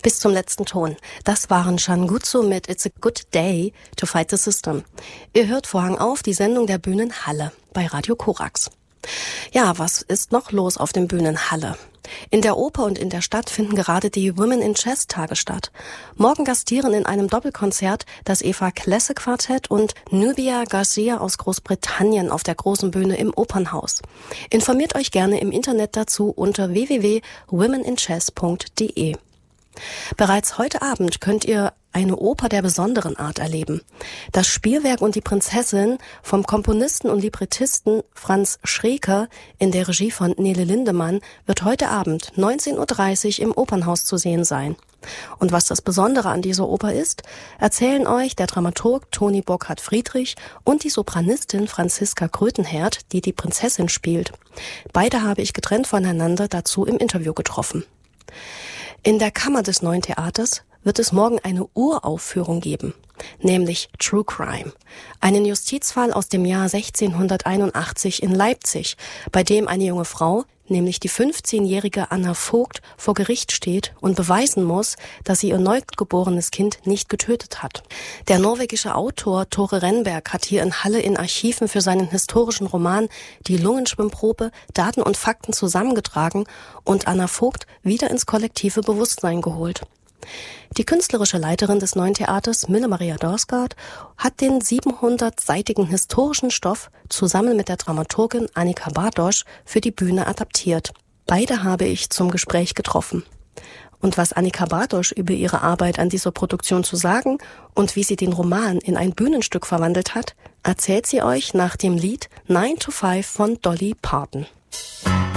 Bis zum letzten Ton. Das waren Shangutsu mit It's a Good Day to Fight the System. Ihr hört Vorhang auf, die Sendung der Bühnen Halle bei Radio Korax. Ja, was ist noch los auf den Bühnen Halle? In der Oper und in der Stadt finden gerade die Women in Jazz Tage statt. Morgen gastieren in einem Doppelkonzert das Eva Klesse Quartett und Nubia Garcia aus Großbritannien auf der großen Bühne im Opernhaus. Informiert euch gerne im Internet dazu unter www.womeninjazz.de. Bereits heute Abend könnt ihr eine Oper der besonderen Art erleben. Das Spielwerk und die Prinzessin vom Komponisten und Librettisten Franz Schreker in der Regie von Nele Lindemann wird heute Abend 19.30 Uhr im Opernhaus zu sehen sein. Und was das Besondere an dieser Oper ist, erzählen euch der Dramaturg Toni Burkhardt-Friedrich und die Sopranistin Franziska Krötenherd, die die Prinzessin spielt. Beide habe ich getrennt voneinander dazu im Interview getroffen. In der Kammer des Neuen Theaters wird es morgen eine Uraufführung geben, nämlich True Crime, einen Justizfall aus dem Jahr 1681 in Leipzig, bei dem eine junge Frau, nämlich die 15-jährige Anna Vogt, vor Gericht steht und beweisen muss, dass sie ihr neugeborenes Kind nicht getötet hat. Der norwegische Autor Tore Renberg hat hier in Halle in Archiven für seinen historischen Roman Die Lungenschwimmprobe Daten und Fakten zusammengetragen und Anna Vogt wieder ins kollektive Bewusstsein geholt. Die künstlerische Leiterin des Neuen Theaters, Mille Maria Dorsgaard, hat den 700-seitigen historischen Stoff zusammen mit der Dramaturgin Annika Bartosch für die Bühne adaptiert. Beide habe ich zum Gespräch getroffen. Und was Annika Bartosch über ihre Arbeit an dieser Produktion zu sagen und wie sie den Roman in ein Bühnenstück verwandelt hat, erzählt sie euch nach dem Lied 9 to 5 von Dolly Parton.